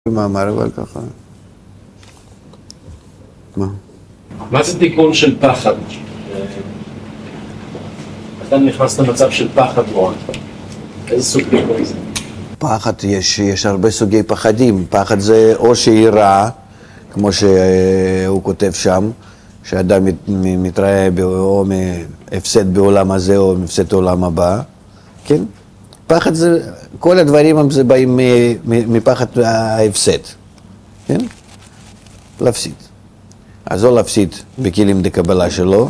מאמר, אבל ככה. מה זה תיקון של פחד? אתה נכנס למצב של פחד נורא. איזה סוג תיקון זה? פחד, יש הרבה סוגי פחדים. פחד זה או שיראה, כמו שהוא כותב שם, שאדם מתראה או מהפסד בעולם הזה או מהפסד בעולם הבא. כן? פחד זה, כל הדברים זה באים מפחד ההפסד. כן? להפסיד. אז או להפסיד בכלים דקבלה שלו,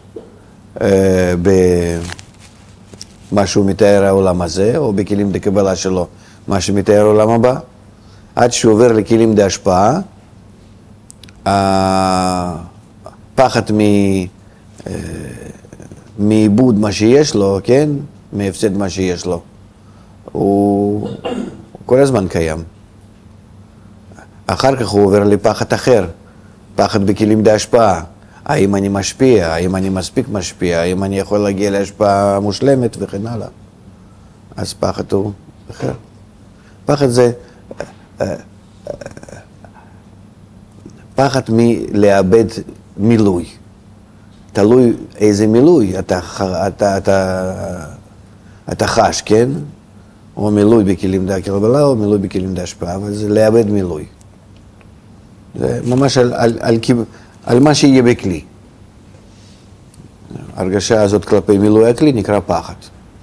במה שהוא מתאר העולם הזה, או בכלים דקבלה שלו, מה שמתאר העולם הבא, עד שהוא עובר לכלים דהשפעה, הפחד מאיבוד מה שיש לו, כן? מהפסד מה שיש לו, הוא כל הזמן קיים. אחר כך הוא עובר לפחד אחר, פחד בכלים דהשפעה. האם אני משפיע, האם אני מספיק משפיע, האם אני יכול להגיע להשפעה מושלמת וכן הלאה. אז פחד הוא אחר. פחד זה פחד מלאבד מילוי. תלוי איזה מילוי אתה חש, כן? או מילוי בכלים דהקבלה או מילוי בכלים דהשפעה, אבל זה לאבד מילוי. זה ממש על מה שיהיה בכלי. הרגשה הזאת כלפי מילוי הכלי נקרא פחד.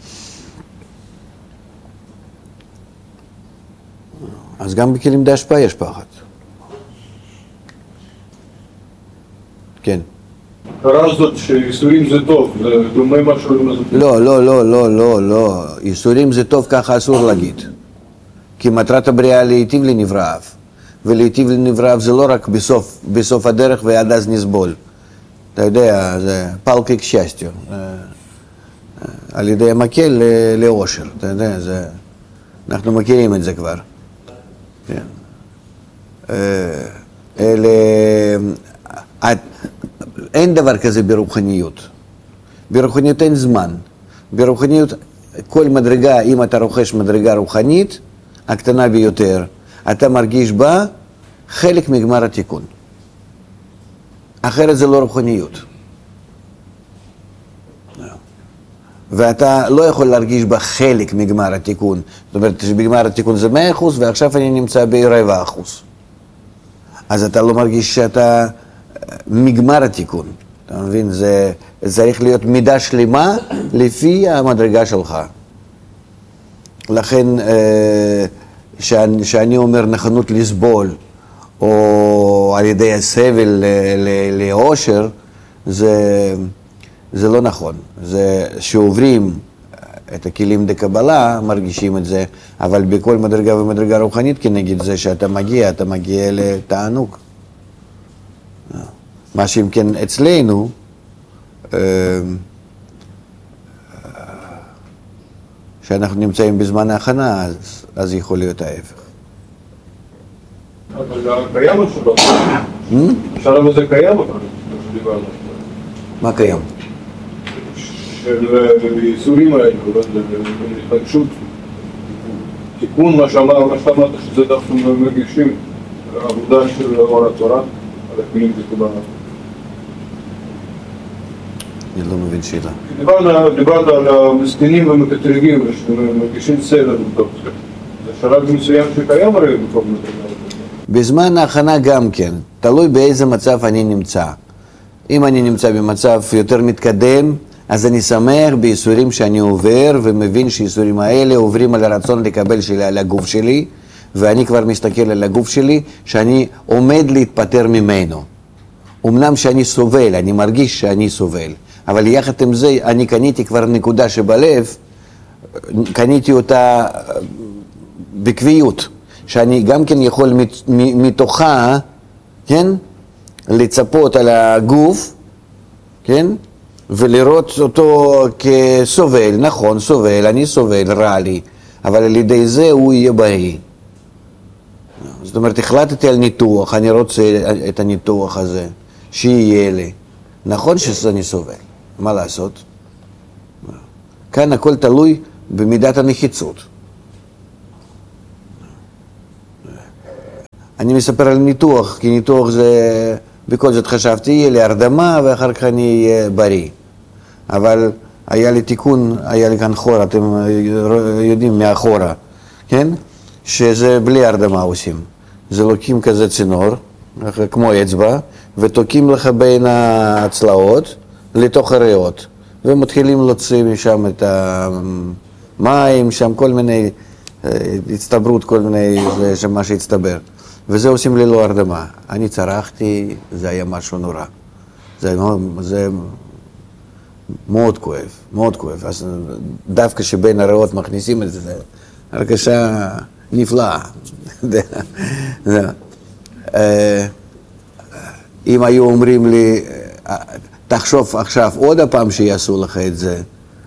אז גם בכלים דהשפעה יש פחד. כן. הרע זאת שאיסורים זה טוב, זה דומה משהו לזה. לא. איסורים זה טוב, ככה אסור להגיד. כי מטרת הבריאה להיטיב לנבראיו. ולהיטיב לנבראיו זה לא רק בסוף הדרך ועד אז נסבול. אתה יודע, זה פלקי כשסטיו. על ידי המקל לאושר. אתה יודע, אנחנו מכירים את זה כבר. כן. אין דבר כזה ברוחניות. ברוחניות אין זמן. ברוחניות, כל מדרגה, אם אתה רוכש מדרגה רוחנית, הקטנה ביותר, אתה מרגיש בה חלק מגמר התיקון. אחרת זה לא רוחניות. ואתה לא יכול להרגיש בה חלק מגמר התיקון. זאת אומרת, שבגמר התיקון זה 100% ועכשיו אני נמצא ב-0.25%. אז אתה לא מרגיש שאתה מגמר התיקון. אתה מבין? זה צריך להיות מידה שלמה לפי המדרגה שלך. לכן, שאני אומר נכונות לסבול, או על ידי הסבל לאושר, זה לא נכון. זה שעוברים את הכלים דקבלה, מרגישים את זה, אבל בכל מדרגה ומדרגה רוחנית כנגד זה שאתה מגיע לתענוג. מה שאם כן אצלנו, שאנחנו נמצאים בזמן ההכנה, אז יכול להיות ההפך. אבל זה קיים או שלא? שלום הזה קיים או לא? מה קיים? של איסורים האלה, התנגשות, תיקון מה שאמרת שזה דווקא מרגישים, העבודה של אור התורה, על הכלים דקבלה. אני לא מבין שאלה. דיברת על המסכנים והמקטרגים שמרגישים סבל בתוך זה. זה שלב מסוים שקיים הרי בכל מדרגה. בזמן ההכנה גם כן, תלוי באיזה מצב אני נמצא. אם אני נמצא במצב יותר מתקדם, אז אני שמח באיסורים שאני עובר, ומבין שהאיסורים האלה עוברים על הרצון לקבל שלי על הגוף שלי, ואני כבר מסתכל על הגוף שלי, שאני עומד להתפטר ממנו. אמנם שאני סובל, אני מרגיש שאני סובל, אבל יחד עם זה אני קניתי כבר נקודה שבלב, קניתי אותה בקביעות, שאני גם כן יכול מתוכה, כן, לצפות על הגוף, כן, ולראות אותו כסובל, נכון, סובל, אני סובל, רע לי, אבל על ידי זה הוא יהיה בריא. זאת אומרת, החלטתי על ניתוח, אני רוצה את הניתוח הזה, שיהיה לי. נכון שאני סובל, מה לעשות? כאן הכל תלוי במידת הנחיצות. אני מספר על ניתוח, כי ניתוח זה, בכל זאת חשבתי, יהיה לי הרדמה ואחר כך אני אהיה בריא. אבל היה לי תיקון, היה לי כאן חור, אתם יודעים מאחורה, כן? שזה בלי הרדמה עושים. זה לוקחים כזה צינור, כמו אצבע, ותוקעים לך בין הצלעות לתוך הריאות, ומתחילים להוציא משם את המים, שם כל מיני הצטברות, כל מיני, זה מה שהצטבר. וזה עושים ללא הרדמה. אני צרחתי, זה היה משהו נורא. זה מאוד כואב, מאוד כואב. אז דווקא שבין הריאות מכניסים את זה, זה הרגשה נפלאה. אם היו אומרים לי, תחשוב עכשיו עוד הפעם שיעשו לך את זה,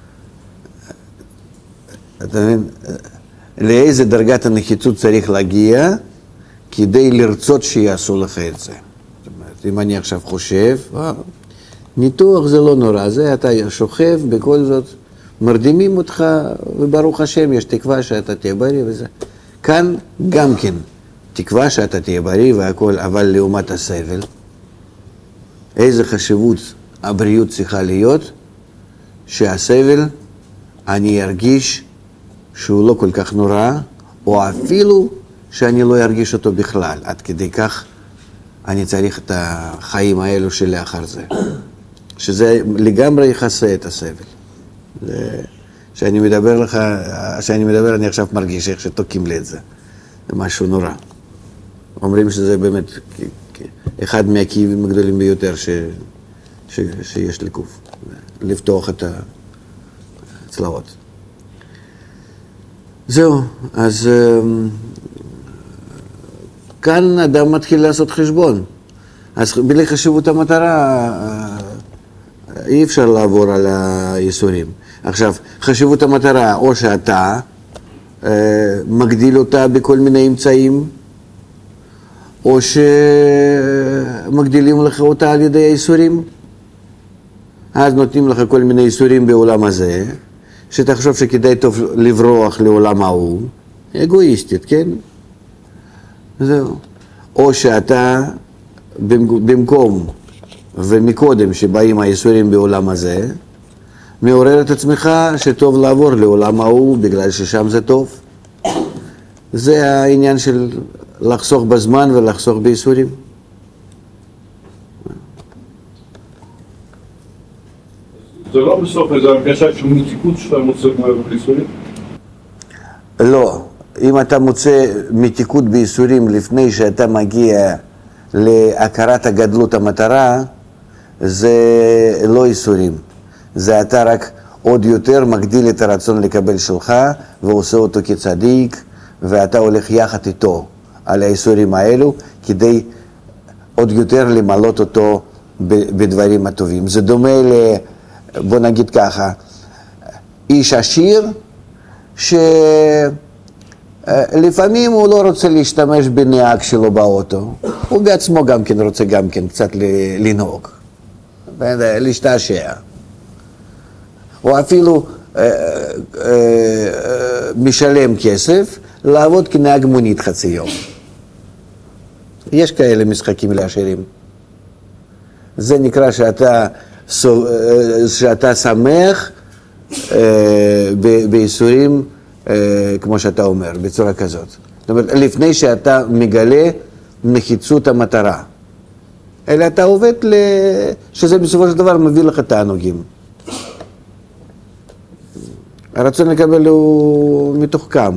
אתה מבין, לאיזה דרגת הנחיצות צריך להגיע כדי לרצות שיעשו לך את זה. זאת אומרת, אם אני עכשיו חושב, ניתוח זה לא נורא, זה אתה שוכב, בכל זאת מרדימים אותך, וברוך השם יש תקווה שאתה תהיה בריא וזה. כאן גם כן, תקווה שאתה תהיה בריא והכל, אבל לעומת הסבל, איזה חשיבות הבריאות צריכה להיות, שהסבל אני ארגיש שהוא לא כל כך נורא, או אפילו שאני לא ארגיש אותו בכלל. עד כדי כך אני צריך את החיים האלו שלאחר זה. שזה לגמרי יכסה את הסבל. כשאני מדבר לך, אני עכשיו מרגיש איך שתוקים לי את זה. זה משהו נורא. אומרים שזה באמת אחד מהכאבים הגדולים ביותר שיש לגוף. לפתוח את הצלעות. זהו, אז כאן אדם מתחיל לעשות חשבון. אז בלי חשיבות המטרה אי אפשר לעבור על הייסורים. עכשיו, חשיבות המטרה, או שאתה מגדיל אותה בכל מיני אמצעים, או שמגדילים לך אותה על ידי הייסורים. אז נותנים לך כל מיני ייסורים בעולם הזה, שתחשוב שכדאי טוב לברוח לעולם ההוא, אגואיסטית, כן? זהו. או שאתה במקום ומקודם שבאים הייסורים בעולם הזה, מעורר את עצמך שטוב לעבור לעולם ההוא בגלל ששם זה טוב. זה העניין של לחסוך בזמן ולחסוך בייסורים. זה לא בסוף איזו הרגשה של מתיקות שאתה מוצא בייסורים? לא. אם אתה מוצא מתיקות בייסורים לפני שאתה מגיע להכרת הגדלות המטרה, זה לא ייסורים. זה אתה רק עוד יותר מגדיל את הרצון לקבל שלך ועושה אותו כצדיק, ואתה הולך יחד איתו על הייסורים האלו כדי עוד יותר למלות אותו בדברים הטובים. זה דומה בוא נגיד ככה, איש עשיר שלפעמים הוא לא רוצה להשתמש בנהג שלו באוטו, הוא בעצמו גם כן רוצה גם כן קצת לנהוג, להשתעשע. או אפילו משלם כסף לעבוד כנהג מונית חצי יום. יש כאלה משחקים לעשירים. זה נקרא שאתה שמח בייסורים, כמו שאתה אומר, בצורה כזאת. זאת אומרת, לפני שאתה מגלה נחיצות המטרה. אלא אתה עובד שזה בסופו של דבר מביא לך תענוגים. הרצון לקבל הוא מתוחכם.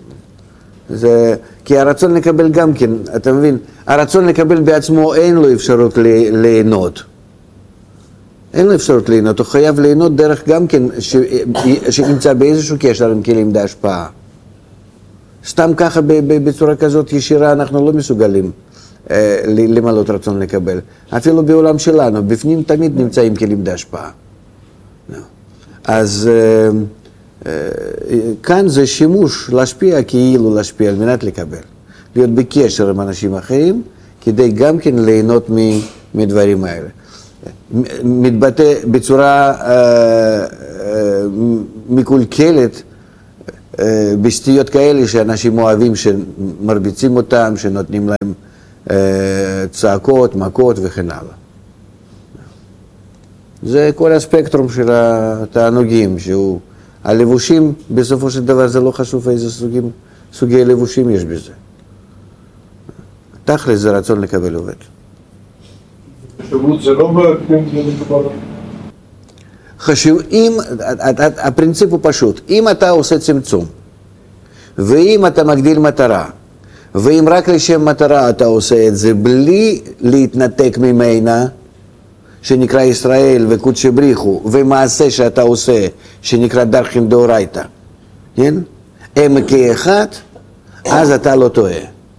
כי הרצון לקבל גם כן, אתה מבין, הרצון לקבל בעצמו אין לו אפשרות ליהנות. אין לו אפשרות ליהנות, הוא חייב ליהנות דרך גם כן שנמצא באיזשהו קשר עם כלים להשפעה. סתם ככה בצורה כזאת ישירה אנחנו לא מסוגלים למלות רצון לקבל. אפילו בעולם שלנו, בפנים תמיד נמצאים כלים להשפעה. אז כאן זה שימוש להשפיע כאילו להשפיע על מנת לקבל. להיות בקשר עם אנשים אחרים כדי גם כן ליהנות מדברים האלה. מתבטא בצורה מקולקלת בסטיות כאלה שאנשים אוהבים שמרביצים אותם, שנותנים להם צעקות, מכות וכן הלאה. זה כל הספקטרום של התענוגים, שהוא, הלבושים, בסופו של דבר זה לא חשוב איזה סוגי לבושים יש בזה. תכל'ס זה רצון לקבל עובד. חשיבות זה לא בכלים זה מדובר. הפרינציפ הוא פשוט, אם אתה עושה צמצום, ואם אתה מגדיל מטרה, ואם רק לשם מטרה אתה עושה את זה בלי להתנתק ממנה, שנקרא ישראל וקודשי בריחו, ומעשה שאתה עושה, שנקרא דרכין דאורייתא, כן? הם כאחד, אז אתה לא טועה.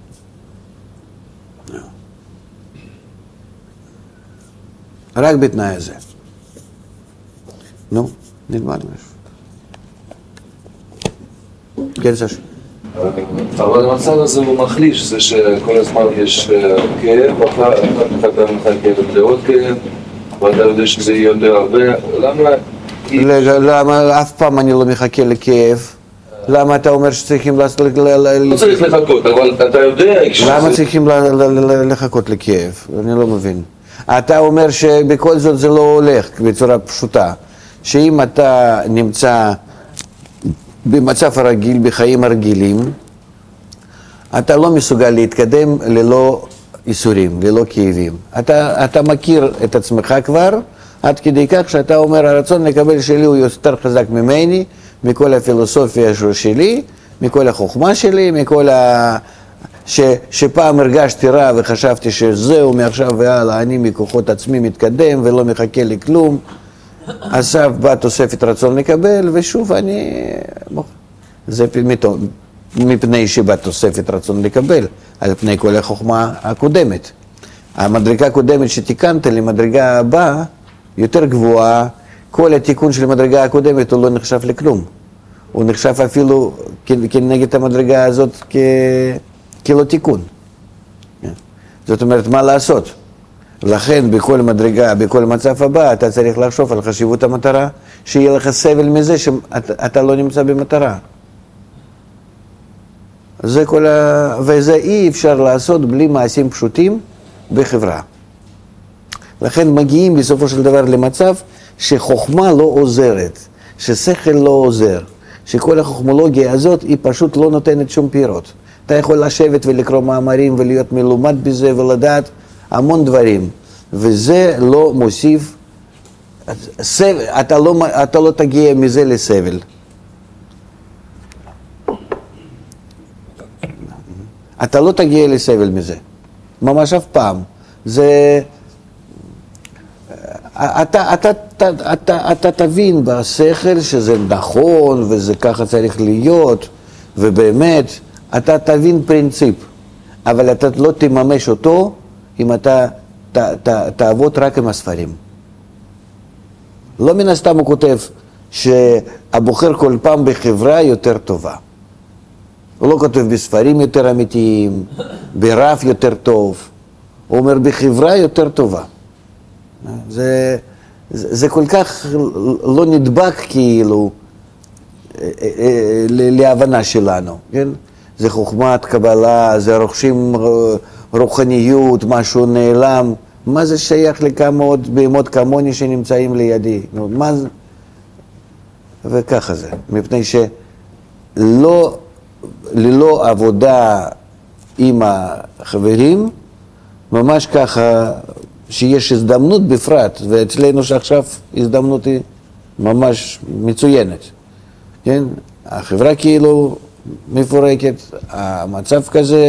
רק בתנאי הזה. נו, נלמד משהו. כן, סש. אבל המצב הזה הוא מחליש, זה שכל הזמן יש כאב, אחר כך אתה מחכה לעוד כאב, ואתה יודע שזה יהיה יותר הרבה, למה אף פעם אני לא מחכה לכאב? למה אתה אומר שצריכים לעשות... לא צריך לחכות, אבל אתה יודע... למה צריכים לחכות לכאב? אני לא מבין. אתה אומר שבכל זאת זה לא הולך בצורה פשוטה, שאם אתה נמצא במצב הרגיל, בחיים הרגילים, אתה לא מסוגל להתקדם ללא איסורים, ללא כאבים. אתה מכיר את עצמך כבר, עד כדי כך שאתה אומר, הרצון לקבל שלי הוא יותר חזק ממני, מכל הפילוסופיה שלי, מכל החוכמה שלי, מכל שפעם הרגשתי רע וחשבתי שזהו, מעכשיו והלאה, אני מכוחות עצמי מתקדם ולא מחכה לכלום. עכשיו בא תוספת רצון לקבל, ושוב אני... זה מפני שבא תוספת רצון לקבל, על פני כל החוכמה הקודמת. המדרגה הקודמת שתיקנת למדרגה הבאה, יותר גבוהה, כל התיקון של המדרגה הקודמת הוא לא נחשב לכלום. הוא נחשב אפילו כנגד המדרגה הזאת כלא תיקון. זאת אומרת, מה לעשות? לכן בכל מדרגה, בכל מצב הבא, אתה צריך לחשוב על חשיבות המטרה, שיהיה לך סבל מזה שאתה לא נמצא במטרה. וזה אי אפשר לעשות בלי מעשים פשוטים בחברה. לכן מגיעים בסופו של דבר למצב שחוכמה לא עוזרת, ששכל לא עוזר, שכל החוכמולוגיה הזאת היא פשוט לא נותנת שום פירות. אתה יכול לשבת ולקרוא מאמרים ולהיות מלומד בזה ולדעת המון דברים, וזה לא מוסיף, אתה לא תגיע מזה לסבל. אתה לא תגיע לסבל מזה, ממש אף פעם. זה... אתה תבין בשכל שזה נכון וזה ככה צריך להיות, ובאמת אתה תבין פרינציפ, אבל אתה לא תממש אותו אם אתה תעבוד רק עם הספרים. לא מן הסתם הוא כותב שהבוחר כל פעם בחברה יותר טובה. הוא לא כותב בספרים יותר אמיתיים, ברף יותר טוב, הוא אומר בחברה יותר טובה. זה כל כך לא נדבק כאילו להבנה שלנו, כן? זה חוכמת קבלה, זה רוכשים רוחניות, משהו נעלם. מה זה שייך לכמה עוד בהמות כמוני שנמצאים לידי? מה זה? וככה זה, מפני שלא, ללא עבודה עם החברים, ממש ככה, שיש הזדמנות בפרט, ואצלנו שעכשיו הזדמנות היא ממש מצוינת, כן? החברה כאילו מפורקת, המצב כזה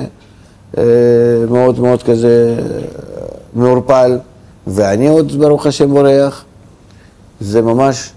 מאוד מאוד כזה מעורפל, ואני עוד ברוך השם בורח, זה ממש,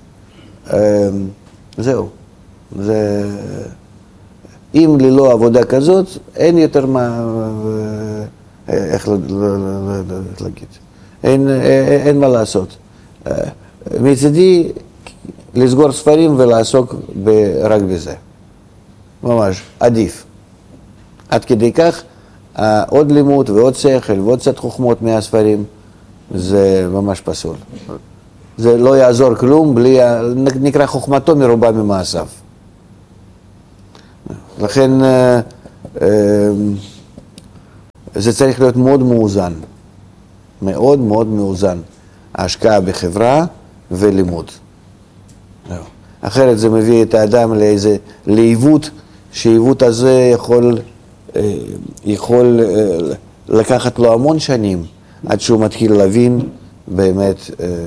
זהו, זה, אם ללא עבודה כזאת, אין יותר מה, איך להגיד, אין מה לעשות. מצידי לסגור ספרים ולעסוק רק בזה. ממש, עדיף. עד כדי כך, עוד לימוד ועוד שכל ועוד קצת חוכמות מהספרים, זה ממש פסול. זה לא יעזור כלום, בלי, נקרא חוכמתו מרובה ממעשיו. לכן, זה צריך להיות מאוד מאוזן, מאוד מאוד מאוזן, ההשקעה בחברה ולימוד. אחרת זה מביא את האדם לאיזה לעיוות, שעיוות הזה יכול לקחת לו המון שנים עד שהוא מתחיל להבין באמת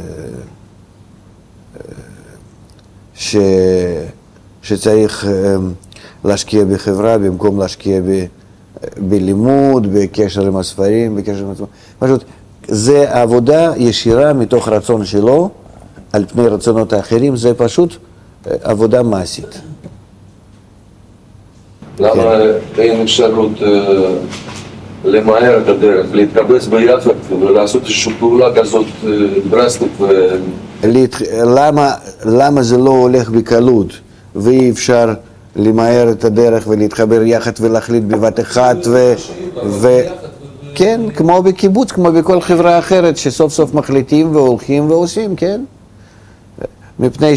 שצריך להשקיע בחברה במקום להשקיע בלימוד, בקשר עם הספרים, בקשר עם עצמם. פשוט זה עבודה ישירה מתוך רצון שלו על פני רצונות האחרים, זה פשוט עבודה מעשית. למה אין אפשרות למהר את הדרך, להתקבץ ביחד ולעשות איזושהי פעולה כזאת דרסטית? למה זה לא הולך בקלות ואי אפשר למהר את הדרך ולהתחבר יחד ולהחליט בבת אחת כן, כמו בקיבוץ, כמו בכל חברה אחרת שסוף סוף מחליטים והולכים ועושים, כן? מפני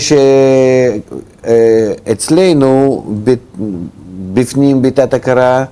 שאצלנו בפנים ביתת הכרה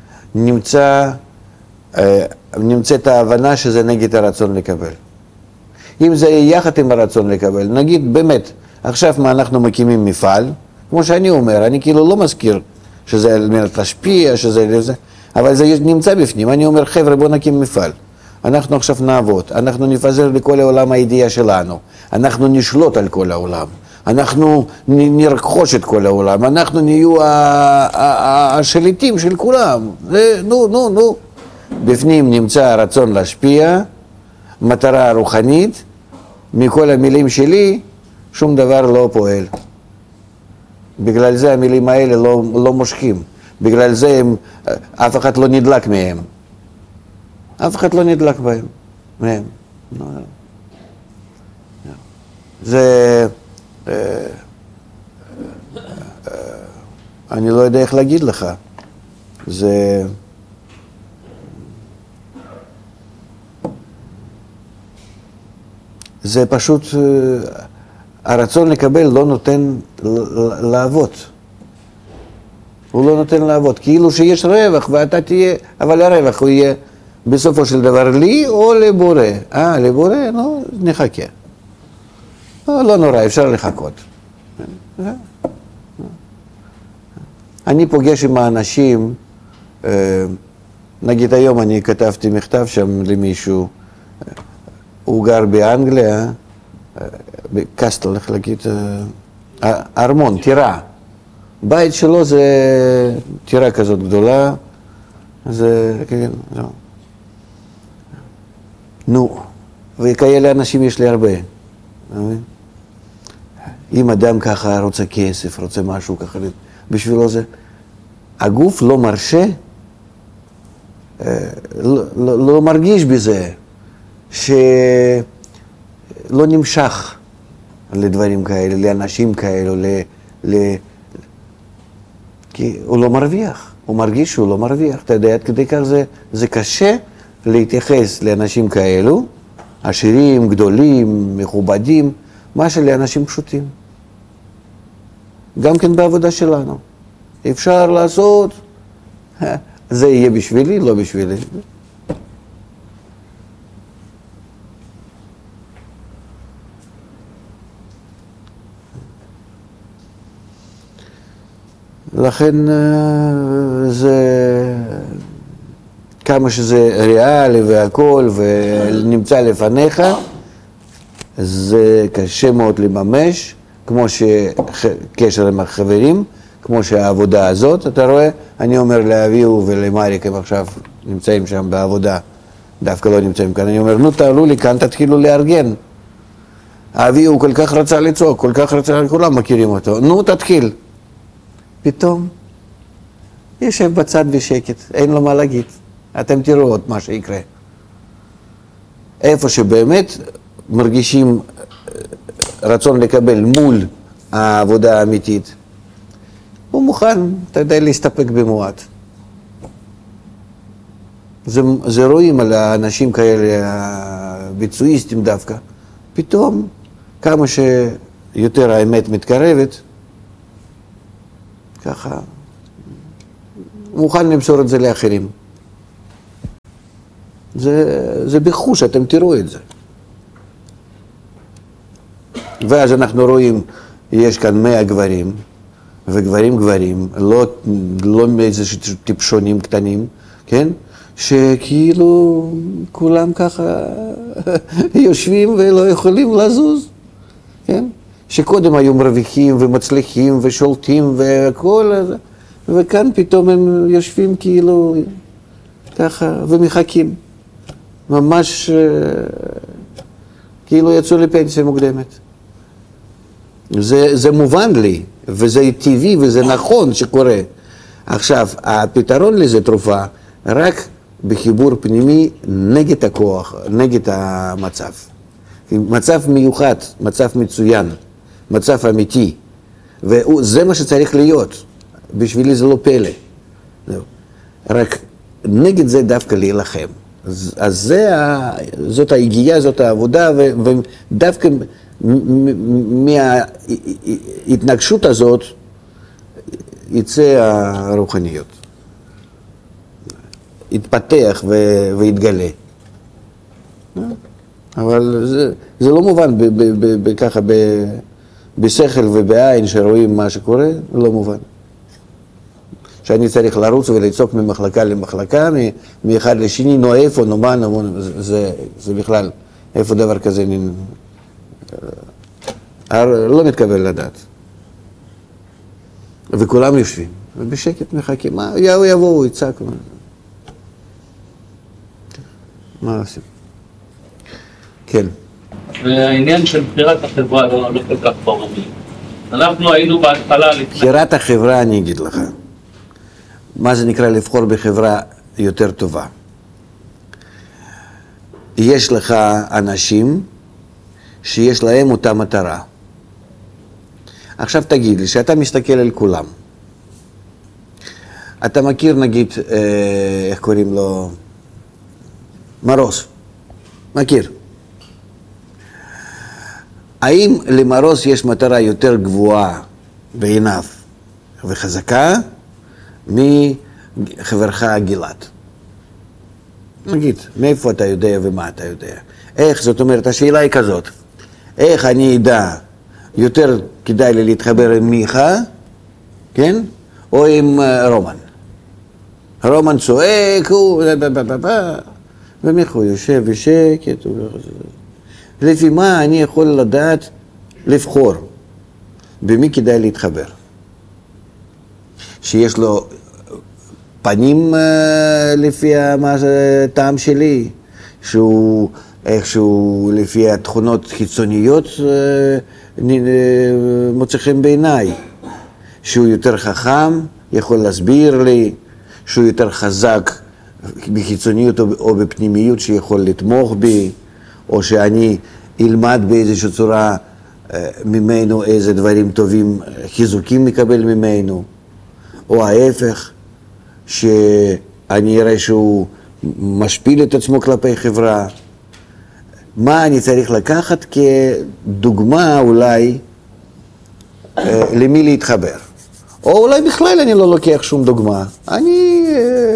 נמצאת ההבנה שזה נגד הרצון לקבל. אם זה יחד עם הרצון לקבל, נגיד באמת, עכשיו מה אנחנו מקימים מפעל, כמו שאני אומר, אני כאילו לא מזכיר שזה על מנת להשפיע, שזה לזה, אבל זה נמצא בפנים. אני אומר, חבר'ה, בוא נקים מפעל. אנחנו עכשיו נעבוד, אנחנו נפזר לכל העולם הידיעה שלנו, אנחנו נשלוט על כל העולם, אנחנו נרכוש את כל העולם, אנחנו נהיו השליטים של כולם. נו. בפנים נמצא הרצון להשפיע, מטרה רוחנית, מכל המילים שלי שום דבר לא פועל. בגלל זה המילים האלה לא מושכים, בגלל זה אף אחד לא נדלק מהם. אף אחד לא נדלק מהם. זה... אני לא יודע איך להגיד לך. זה פשוט... הרצון לקבל לא נותן לעבוד. הוא לא נותן לעבוד. כאילו שיש רווח ואתה תהיה... אבל הרווח הוא יהיה בסופו של דבר לי או לבורא. לבורא? נו, נחכה. לא נורא, אפשר לחכות. אני פוגש עם האנשים, נגיד היום אני כתבתי מכתב שם למישהו, הוא גר באנגליה, בקסטל, איך להגיד, ארמון, טירה. בית שלו זה טירה כזאת גדולה, זה, כן, לא. נו, וכאלה אנשים יש לי הרבה. אם אדם ככה רוצה כסף, רוצה משהו ככה, בשבילו זה, הגוף לא מרשה, לא מרגיש בזה, שלא נמשך לדברים כאלה, לאנשים כאלו, כי הוא לא מרוויח, הוא מרגיש שהוא לא מרוויח. אתה יודע, עד כדי כך זה קשה להתייחס לאנשים כאלו, עשירים, גדולים, מכובדים, מה שלאנשים פשוטים. גם כן בעבודה שלנו. אפשר לעשות, זה יהיה בשבילי, לא בשבילי. לכן זה, כמה שזה ריאלי והכל ונמצא לפניך, זה קשה מאוד לממש, כמו שקשר עם החברים, כמו שהעבודה הזאת, אתה רואה, אני אומר לאביהו ולמריק, הם עכשיו נמצאים שם בעבודה, דווקא לא נמצאים כאן, אני אומר, נו תעלו לי כאן, תתחילו לארגן. אביהו כל כך רצה לצעוק, כל כך רצה, כולם מכירים אותו, נו תתחיל. פתאום יושב בצד בשקט, אין לו מה להגיד. אתם תראו עוד מה שיקרה. איפה שבאמת מרגישים רצון לקבל מול העבודה האמיתית, הוא מוכן, אתה יודע, להסתפק במועט. זה רואים על האנשים כאלה, הביצועיסטים דווקא. פתאום, כמה שיותר האמת מתקרבת, ככה, מוכן למסור את זה לאחרים. זה בחוש, אתם תראו את זה. ואז אנחנו רואים, יש כאן 100 גברים, וגברים, לא מאיזה טיפשונים קטנים, כן? שכאילו כולם ככה יושבים ולא יכולים לזוז, כן? שקודם היו מרוויחים ומצליחים ושולטים וכל זה, וכאן פתאום הם יושבים כאילו ככה ומחכים, ממש כאילו יצאו לפנסיה מוקדמת. זה מובן לי, וזה טבעי וזה נכון שקורה. עכשיו, הפתרון לזה תרופה רק בחיבור פנימי נגד הכוח, נגד המצב. מצב מיוחד, מצב מצוין, מצב אמיתי, וזה מה שצריך להיות. בשבילי זה לא פלא. רק נגד זה דווקא להילחם. אז זאת ההגיעה, זאת העבודה, ודווקא מההתנגשות הזאת יצא הרוחניות. יתפתח ויתגלה. אבל זה לא מובן ככה בשכל ובעין שרואים מה שקורה, לא מובן. שאני צריך לרוץ ולצעוק ממחלקה למחלקה, מאחד לשני, נו איפה, נו מה, זה בכלל, איפה דבר כזה לא מתקבל לדעת. וכולם יושבים, ובשקט מחכים, יבואו, יצעקו. מה עושים? כן. והעניין של בחירת החברה לא כל כך ברור. אנחנו היינו בהתחלה... בחירת החברה, אני אגיד לך. מה זה נקרא לבחור בחברה יותר טובה? יש לך אנשים שיש להם אותה מטרה. עכשיו תגיד לי, שאתה מסתכל על כולם. אתה מכיר נגיד, איך קוראים לו? מרוס. מכיר. האם למרוס יש מטרה יותר גבוהה בעיניו וחזקה מחברך גלעד? נגיד, מאיפה אתה יודע ומה אתה יודע? איך, זאת אומרת, השאלה היא כזאת, איך אני אדע יותר כדאי לי להתחבר עם מיכה, כן? או עם רומן? רומן צועק, ומיכה יושב בשקט, לפי מה אני יכול לדעת לבחור במי כדאי להתחבר? שיש לו פנים לפי הטעם שלי, שהוא איכשהו לפי התכונות חיצוניות מוצא חן בעיניי, שהוא יותר חכם, יכול להסביר לי, שהוא יותר חזק בחיצוניות או בפנימיות שיכול לתמוך בי, או שאני אלמד באיזושהי צורה ממנו איזה דברים טובים, חיזוקים מקבל ממנו, או ההפך, שאני אראה שהוא משפיל את עצמו כלפי חברה. מה אני צריך לקחת כדוגמה אולי למי להתחבר? או אולי בכלל אני לא לוקח שום דוגמה. אני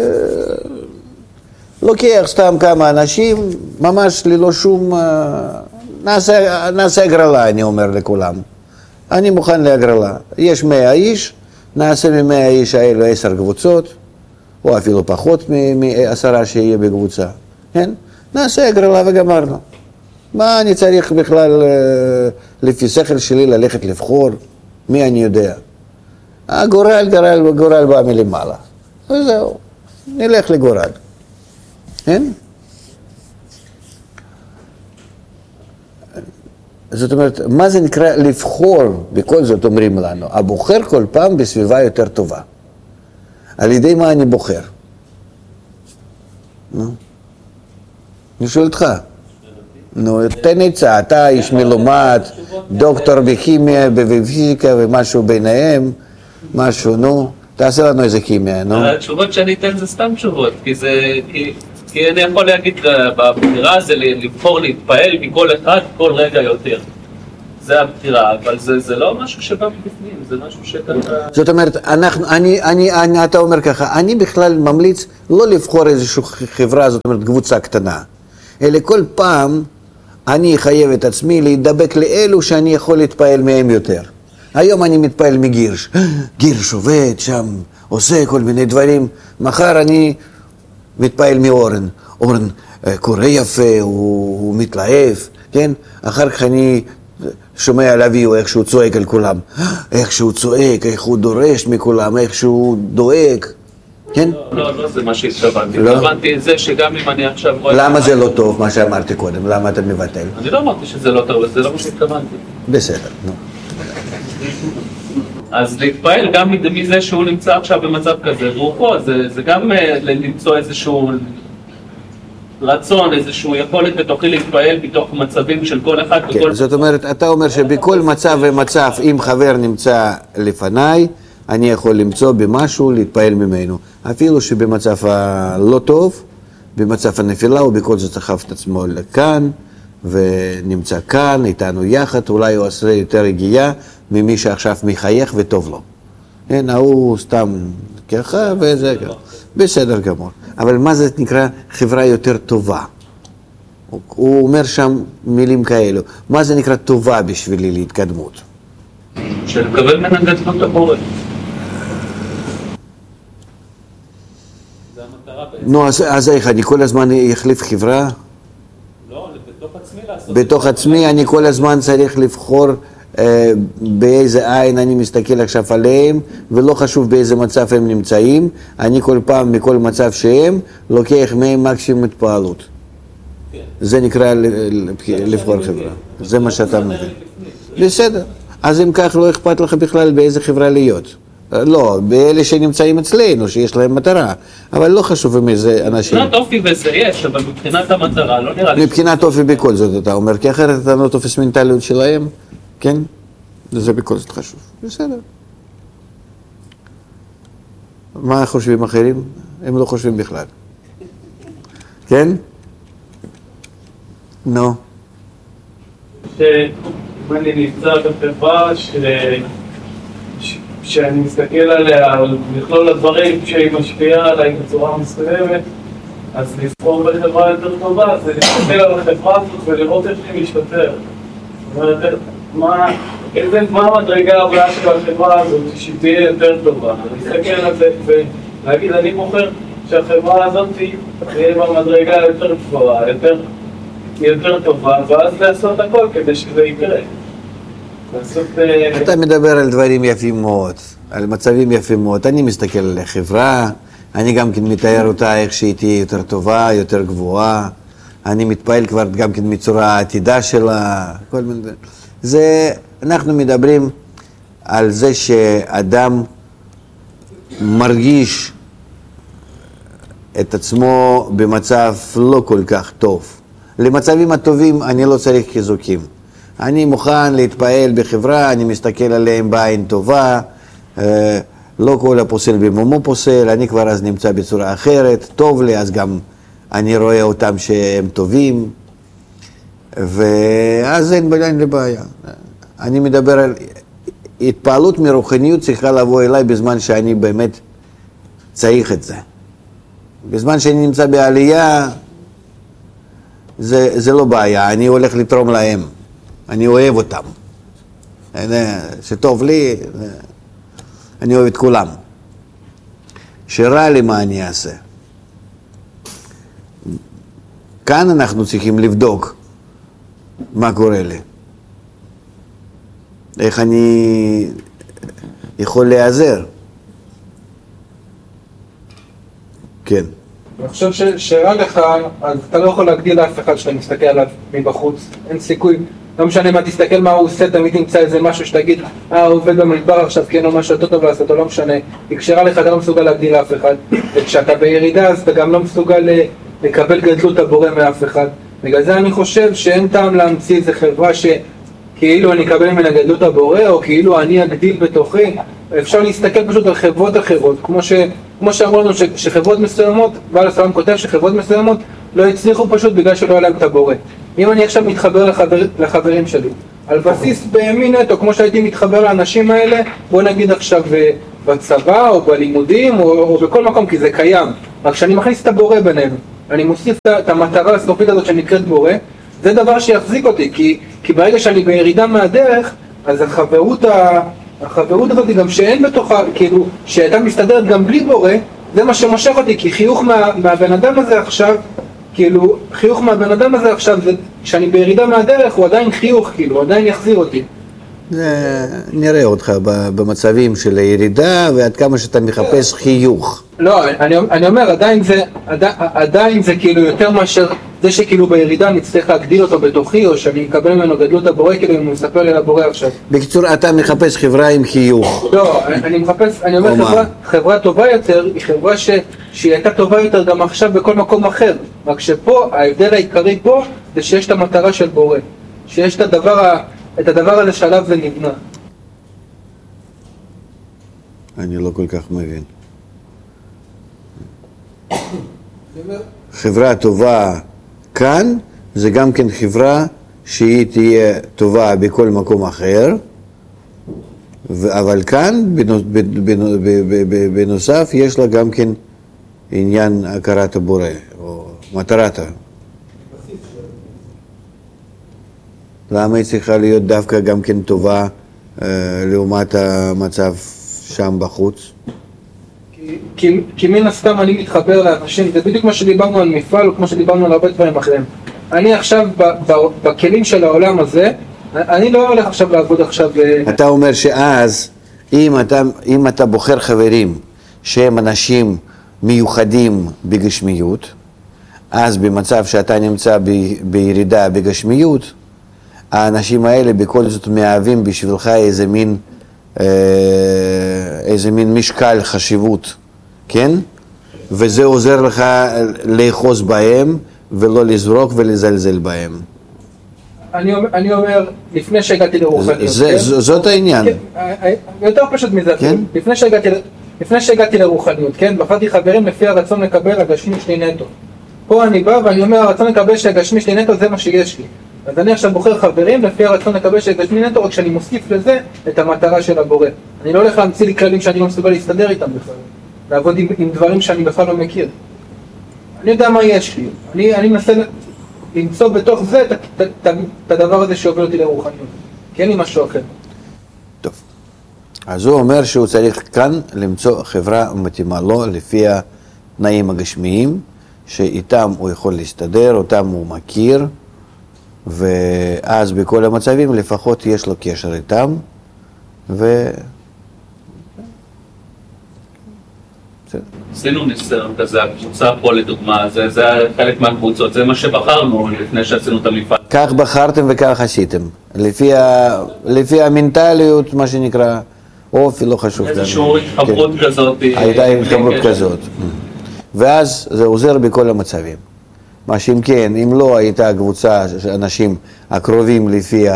לוקח סתם כמה אנשים, ממש ללא שום... נעשה הגרלה, אני אומר לכולם. אני מוכן להגרלה. יש 100 איש, נעשה מ100 איש האלו 10 קבוצות, או אפילו פחות מ10 שיהיה בקבוצה. כן? נעשה הגרלה וגמרנו. מה אני צריך בכלל, לפי שכל שלי, ללכת לבחור? מי אני יודע? גורל בא מלמעלה. וזהו, נלך לגורל. כן? זאת אומרת, מה זה נקרא לבחור? בכל זאת אומרים לנו, הבוחר כל פעם בסביבה יותר טובה. על ידי מה אני בוחר? אני שואל אותך. נו, תן עצה, אתה איש מלומד, דוקטור בכימיה, בפיזיקה ומשהו ביניהם, משהו, נו, תעשה לנו איזה כימיה, נו. התשובות שאני אתן זה סתם תשובות, כי אני יכול להגיד, בבחירה זה לבחור להתפעל מכל אחד כל רגע יותר. זה הבחירה, אבל זה לא משהו שבא מבפנים, זה משהו שככה... זאת אומרת, אתה אומר ככה, אני בכלל ממליץ לא לבחור איזושהי חברה, זאת אומרת קבוצה קטנה, אלא כל פעם אני אחייב את עצמי להידבק לאלו שאני יכול להתפעל מהם יותר. היום אני מתפעל מגירש, גירש עובד שם, עושה כל מיני דברים, מחר אני מתפעל מאורן, אורן קורא יפה, הוא מתלהב, כן? אחר כך אני שומע על אביו איך שהוא צועק על כולם, איך שהוא צועק, איך הוא דורש מכולם, איך שהוא דואג, כן? לא זה מה שהתכוונתי, לא? התכוונתי את זה שגם אם אני עכשיו רואה... למה זה לא טוב, מה שאמרתי קודם? למה אתה מבטל? אני לא אמרתי שזה לא טוב, זה לא מה שהתכוונתי. בסדר, נו. אז להתפעל גם מזה שהוא נמצא עכשיו במצב כזה, והוא פה, זה גם למצוא איזשהו רצון, איזשהו יכולת בתוכי להתפעל בתוך מצבים של כל אחד. כן, זאת אומרת, אתה אומר שבכל מצב ומצב, אם חבר נמצא לפניי, אני יכול למצוא במשהו להתפעל ממנו. אפילו שבמצב הלא טוב, במצב הנפילה, הוא בכל זאת סחב את עצמו לכאן, ונמצא כאן, איתנו יחד, אולי הוא עושה יותר הגיעה ממי שעכשיו מחייך וטוב לו. כן, הוא סתם ככה וזה ככה. בסדר גמור. אבל מה זה נקרא חברה יותר טובה? הוא אומר שם מילים כאלו. מה זה נקרא טובה בשבילי להתקדמות? שלקבל ממנה גדלות הבורא. זה המטרה בעצם. נו, אז איך, אני כל הזמן אחליף חברה? לא, בתוך עצמי לעשות. בתוך עצמי אני כל הזמן צריך לבחור באיזה עין אני מסתכל עכשיו עליהם, ולא חשוב באיזה מצב הם נמצאים, אני כל פעם מכל מצב שהם לוקח מהם מקסימום התפעלות. זה נקרא לבחור חברה, זה מה שאתה מבין. בסדר, אז אם כך לא אכפת לך בכלל באיזה חברה להיות. לא, באלה שנמצאים אצלנו, שיש להם מטרה, אבל לא חשוב עם איזה אנשים. מבחינת אופי וזה יש, אבל מבחינת המטרה לא נראה לי... מבחינת אופי בכל זאת אתה אומר, כי אחרת אתה לא תופס מנטליות שלהם, כן? זה בכל זאת חשוב. בסדר. מה חושבים אחרים? הם לא חושבים בכלל. כן? נו. אם אני נמצא בחברה שאני מסתכל עליה, על מכלול הדברים שהיא משפיעה עליי בצורה מסוימת, אז לבחור בחברה יותר טובה, זה להסתכל על החברה הזאת ולראות איך היא משתפר. זאת אומרת, מה המדרגה הבאה של החברה הזאת שהיא תהיה יותר טובה? להסתכל על זה ולהגיד, אני בוחר שהחברה הזאת תהיה במדרגה יותר גבוהה, יותר טובה, ואז לעשות הכל כדי שזה יקרה. אתה מדבר על דברים יפים מאוד, על מצבים יפים מאוד. אני מסתכל על החברה, אני גם כן מתאר אותה איך שהיא תהיה יותר טובה, יותר גבוהה. אני מתפעל כבר גם כן מצורה העתידה שלה, כל מיני דברים. אנחנו מדברים על זה שאדם מרגיש את עצמו במצב לא כל כך טוב. למצבים הטובים אני לא צריך חיזוקים. אני מוכן להתפעל בחברה, אני מסתכל עליהם בעין טובה, לא כל הפוסל במומו פוסל, אני כבר אז נמצא בצורה אחרת, טוב לי, אז גם אני רואה אותם שהם טובים, ואז אין לי בעיה. אני מדבר על התפעלות מרוחניות צריכה לבוא אליי בזמן שאני באמת צריך את זה. בזמן שאני נמצא בעלייה, זה לא בעיה, אני הולך לתרום להם, אני אוהב אותם. שטוב לי, אני אוהב את כולם. שרע לי מה אני אעשה. כאן אנחנו צריכים לבדוק מה קורה לי. איך אני יכול להיעזר. כן. אני חושב שרע לך, אז אתה לא יכול להגדיל לאף אחד שאתה מסתכל עליו מבחוץ. אין סיכוי. לא משנה מה תסתכל מה הוא עושה, תמיד תמצא איזה משהו שתגיד, הוא עובד במדבר עכשיו, כן, או משהו יותר טוב לעשות, או לא משנה. כי כשרע לך אתה לא מסוגל להגדיל לאף אחד. וכשאתה בירידה אז אתה גם לא מסוגל לקבל גדלות הבורא מאף אחד. בגלל זה אני חושב שאין טעם להמציא איזה חברה שכאילו אני אקבל ממנה גדלות הבורא, או כאילו אני אגדיל בתוכי. אפשר להסתכל פשוט על חברות אחרות, כמו שאמרו לנו שחברות מסוימות, בעל הסלם כותב שחברות מסוימות לא הצליחו פשוט בגלל שלא היה להם את הבורא. אם אני עכשיו מתחבר לחברים שלי, על בסיס בימין נטו, כמו שהייתי מתחבר לאנשים האלה, בוא נגיד עכשיו בצבא או בלימודים או בכל מקום, כי זה קיים. רק שאני מכניס את הבורא בינינו, אני מוסיף את המטרה הסופית הזאת שנקראת בורא, זה דבר שיחזיק אותי, כי ברגע שאני בירידה מהדרך, אז החברות הזאת גם שאין בתוכה, כאילו, שהייתה מסתדרת גם בלי בורא, זה מה שמושך אותי, כי חיוך מהבן אדם הזה עכשיו, כאילו, חיוך מהבן אדם הזה עכשיו, כשאני בירידה מהדרך, הוא עדיין חיוך, כאילו, הוא עדיין יחזיר אותי. נראה אותך במצבים של הירידה, ועד כמה שאתה מחפש חיוך. לא, אני אומר, עדיין זה כאילו יותר מאשר זה שכאילו בירידה אני צריך להגדיל אותו בתוכי, או שאני מקבל ממנו גדלות הבורא, כאילו אם הוא מספר לי על הבורא עכשיו. בקיצור, אתה מחפש חברה עם חיוך. לא, אני אומר חברה טובה יותר, היא חברה שהיא הייתה טובה יותר גם עכשיו בכל מקום אחר. רק שפה, ההבדל העיקרי פה, זה שיש את המטרה של בורא. שיש את הדבר הזה שעליו זה נבנה. אני לא כל כך מבין. חברה טובה כאן, זה גם כן חברה שהיא תהיה טובה בכל מקום אחר, אבל כאן בנוסף יש לה גם כן עניין הכרת הבורא, או מטרת. למה היא צריכה להיות דווקא גם כן טובה לעומת המצב שם בחוץ? כי מן הסתם אני מתחבר לאנשים, זה בדיוק מה שדיברנו על מפעל, או כמו שדיברנו על הרבה דברים אחרים. אני עכשיו בכלים של העולם הזה, אני לא הולך עכשיו לעבוד עכשיו... אתה אומר שאז, אם אתה בוחר חברים שהם אנשים מיוחדים בגשמיות, אז במצב שאתה נמצא בירידה בגשמיות, האנשים האלה בכל זאת מהווים בשבילך איזה מין משקל חשיבות, כן? וזה עוזר לך לאחוז בהם ולא לזרוק ולזלזל בהם. אני אומר, לפני שהגעתי לרוחניות, זאת העניין. יותר פשוט מזה, לפני שהגעתי לרוחניות, כן? בחרתי חברים לפי הרצון לקבל הגשמי שלי נטו. פה אני בא ואני אומר, הרצון לקבל שהגשמי שלי נטו זה מה שיש לי. אז אני עכשיו בוחר חברים לפי הרצון לקבל שהגשמי נטו, רק שאני מוסיף לזה את המטרה של הבורא. אני לא הולך להמציא לי כללים שאני לא מסוגל להסתדר איתם בכלל. לעבוד עם דברים שאני בכלל לא מכיר. אני יודע מה יש לי. אני מנסה למצוא בתוך זה את הדבר הזה שהוביל אותי לרוחניות. כי אין לי משהו אחר. טוב. אז הוא אומר שהוא צריך כאן למצוא חברה מתאימה לו לפי התנאים הגשמיים, שאיתם הוא יכול להסתדר, אותם הוא מכיר, ואז בכל המצבים לפחות יש לו קשר איתם, עשינו ניסיון כזה, הקבוצה פה לדוגמה, זה חלק מהקבוצות, זה מה שבחרנו לפני שעשינו את המפעל. כך בחרתם וכך עשיתם, לפי המנטליות, מה שנקרא, אופי, לא חשוב. איזושהי התחברות כזאת. הייתה התחברות כזאת. ואז זה עוזר בכל המצבים. מה שאם כן, אם לא הייתה קבוצה של אנשים הקרובים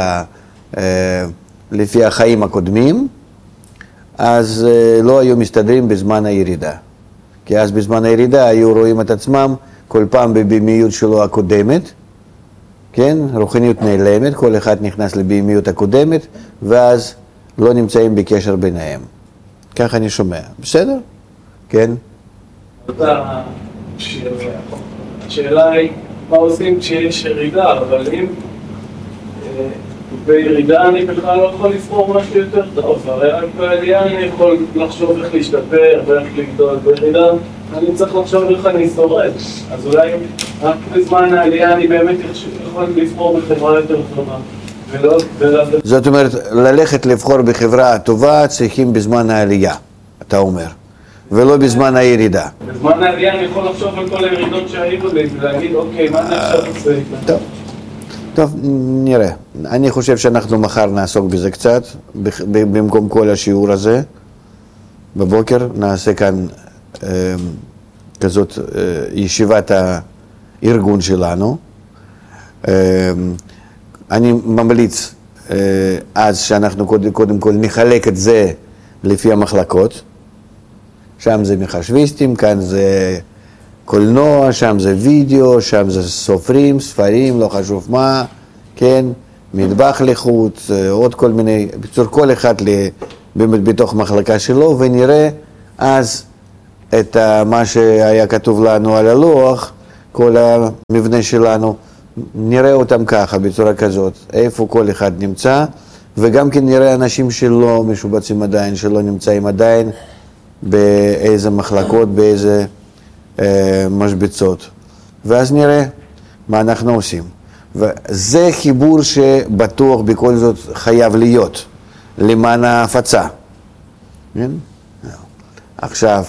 לפי החיים הקודמים, אז לא היו מסתדרים בזמן הירידה. כי אז בזמן הירידה היו רואים את עצמם כל פעם בבימיות שלו הקודמת, כן? רוחניות נעלמת, כל אחד נכנס לבימיות הקודמת, ואז לא נמצאים בקשר ביניהם. כך אני שומע. בסדר? כן? השאלה היא, מה עושים כשיש ירידה, אבל אם בירידה אני בכלל לא יכול לבחור משהו יותר טוב, הרי רק בעלייה אני יכול לחשוב איך להשתפר ואיך לגדול, בירידה אני צריך לחשוב איך אני שורד, אז אולי רק בזמן העלייה אני באמת יכול לבחור בחברה יותר טובה. זאת אומרת, ללכת לבחור בחברה טובה צריכים בזמן העלייה, אתה אומר, ולא בזמן הירידה. בזמן העלייה אני יכול לחשוב על כל הירידות שהיו לי ולהגיד, אוקיי, מה זה עכשיו עושה איתה? טוב, נראה. אני חושב שאנחנו מחר נעסוק בזה קצת, במקום כל השיעור הזה. בבוקר נעשה כאן כזאת ישיבת הארגון שלנו. אני ממליץ אז שאנחנו קודם כל נחלק את זה לפי המחלקות. שם זה מחשביסטים, כאן זה קולנוע, שם זה וידאו, שם זה סופרים, ספרים, לא חשוב מה, כן? מטבח לחוץ, עוד כל מיני, בצור כל אחד בתוך מחלקה שלו, ונראה אז את מה שהיה כתוב לנו על הלוח, כל המבנה שלנו, נראה אותם ככה, בצורה כזאת, איפה כל אחד נמצא, וגם כן נראה אנשים שלא משובצים עדיין, שלא נמצאים עדיין באיזה מחלקות, באיזה משבצות. ואז נראה מה אנחנו עושים. וזה חיבור שבטוח בכל זאת חייב להיות, למען ההפצה. כן? עכשיו,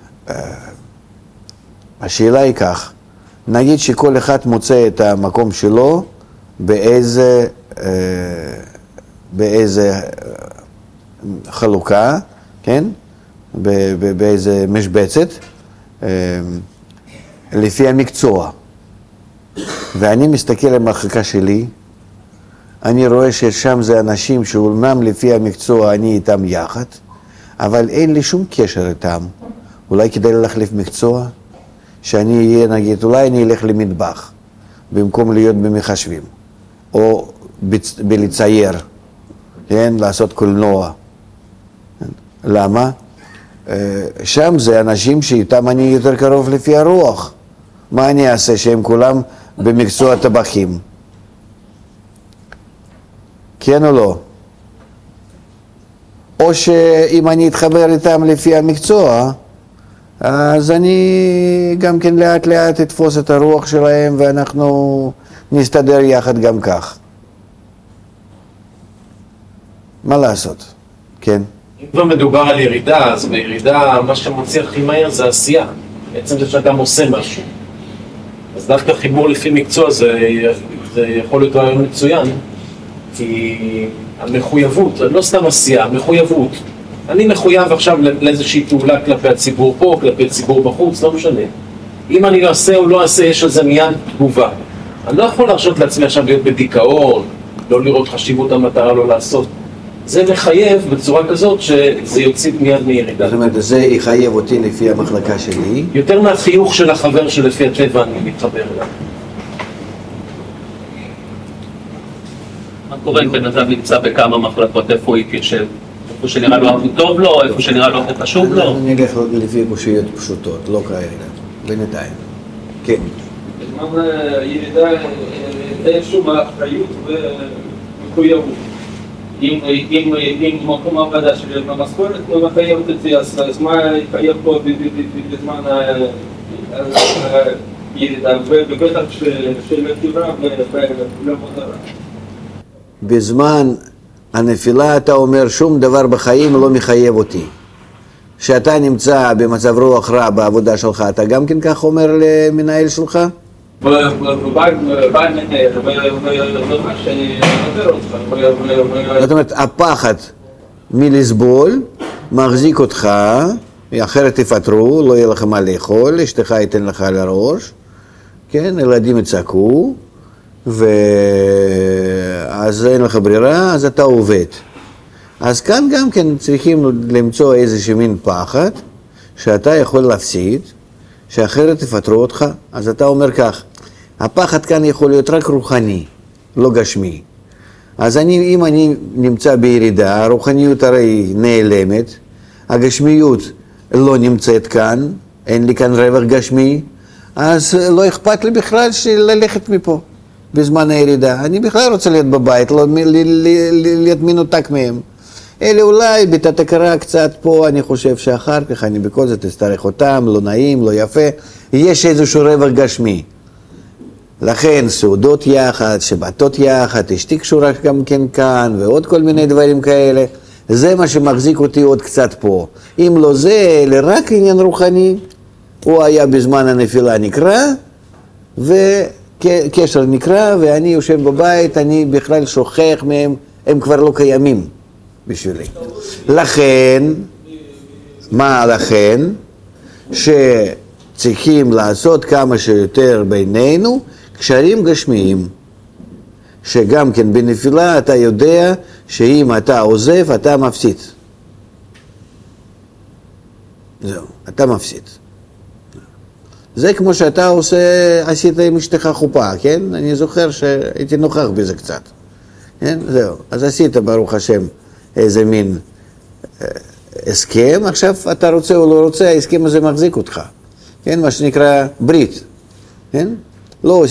השאלה היא כך, נגיד שכל אחד מוצא את המקום שלו באיזה חלוקה, כן? באיזה משבצת, לפי המקצוע. ואני מסתכל על המחלקה שלי, אני רואה ששם זה אנשים שאומנם לפי המקצוע אני איתם יחד, אבל אין לי שום קשר איתם. אולי כדאי להחליף מקצוע, שאני אהיה, נגיד, אולי אני אלך למטבח, במקום להיות במחשבים, או בלצייר, כן? לעשות קולנוע. למה? שם זה אנשים שאיתם אני יותר קרוב לפי הרוח. מה אני אעשה שהם כולם במקצוע טבחים? כן או לא? או שאם אני אתחבר איתם לפי המקצוע, אז אני גם כן לאט לאט אתפוס את הרוח שלהם ואנחנו נסתדר יחד גם כך. מה לעשות? כן? אם כבר מדובר על ירידה, אז בירידה מה שמוציא הכי מהר זה עשייה. בעצם זה שאדם עושה משהו. אז דווקא חיבור לפי מקצוע זה יכול להיות רעיון מצוין, כי המחויבות, לא סתם עשייה, המחויבות. אני מחויב עכשיו לאיזושהי פעולה כלפי הציבור פה, כלפי הציבור בחוץ, לא משנה. אם אני לא אעשה או לא אעשה, יש על זה מיד תגובה. אני לא יכול להרשות לעצמי עכשיו להיות בדיכאון, לא לראות חשיבות המטרה לא לעשות. זה מחייב בצורה כזאת שזה יוציא מיד מירידה. זאת אומרת, זה יחייב אותי לפי המחלקה שלי. יותר מהחיוך של החבר שלפי הטבע אני מתחבר אליו. מה קורה אם בן אדם נמצא בכמה מחלקות, איפה הוא יתיישב? איפה שנראה לו הכי טוב לו, איפה שנראה לו הכי חשוב לו? אני אלך לפי קושיות פשוטות, לא כאלה, בינתיים. כן. בזמן הירידה אין שום אחריות ומחויבות. אם מקום העבודה שלי במשכורת לא מחייבת אותי, אז מה יחייב פה בזמן הירידה, ובטח של נפילה ולא מודרה. בזמן הנפילה אתה אומר שום דבר בחיים לא מחייב אותי. כשאתה נמצא במצב רוח רע בעבודה שלך, אתה גם כן כך אומר למנהל שלך? זאת אומרת, הפחד מלסבול מחזיק אותך, אחרת תפטרו, לא יהיה לך מה לאכול, אשתך ייתן לך על הראש, כן, ילדים יצעקו, ואז אין לך ברירה, אז אתה עובד. אז כאן גם כן צריכים למצוא איזשהו מין פחד, שאתה יכול להפסיד, שאחרת תפטרו אותך. אז אתה אומר כך, הפחד כאן יכול להיות רק רוחני, לא גשמי. אז אם אני נמצא בירידה, הרוחניות הרי נעלמת, הגשמיות לא נמצאת כאן, אין לי כאן רווח גשמי, אז לא אכפת לי בכלל ללכת מפה בזמן הירידה. אני בכלל רוצה להיות בבית, לא להיות מנותק מהם. אלה אולי בתת הכרה קצת פה, אני חושב שאחר כך אני בכל זאת אצטרך אותם, לא נעים, לא יפה. יש איזשהו רווח גשמי. לכן סעודות יחד, שבתות יחד, אשתי קשורה גם כן כאן, ועוד כל מיני דברים כאלה. זה מה שמחזיק אותי עוד קצת פה. אם לא זה, אלא רק עניין רוחני, הוא היה בזמן הנפילה נקרא, וקשר נקרא, ואני יושב בבית, אני בכלל שוכח מהם, הם כבר לא קיימים בשבילי. לכן, מה לכן? שצריכים לעשות כמה שיותר בינינו קשרים גשמיים. שגם כן בנפילה אתה יודע שאם אתה עוזב אתה מפסיד. זהו, אתה מפסיד. זה כמו שאתה עשית עם אשתך חופה, כן? אני זוכר שהייתי נוכח בזה קצת. כן? זהו. אז עשית ברוך השם איזה מין הסכם, עכשיו אתה רוצה או לא רוצה, ההסכם הזה מחזיק אותך. כן? מה שנקרא ברית. כן? לא